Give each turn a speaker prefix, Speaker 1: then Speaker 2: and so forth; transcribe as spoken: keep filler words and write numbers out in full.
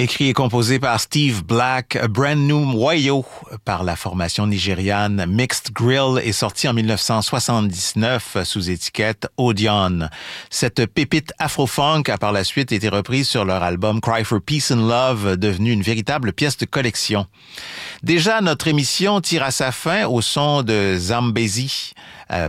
Speaker 1: Écrit et composé par Steve Black, Brand New Wayo par la formation nigériane Mixed Grill est sorti en dix-neuf cent soixante-dix-neuf sous étiquette Odeon. Cette pépite afro-funk a par la suite été reprise sur leur album Cry for Peace and Love, devenu une véritable pièce de collection. Déjà, notre émission tire à sa fin au son de Zambezi, euh,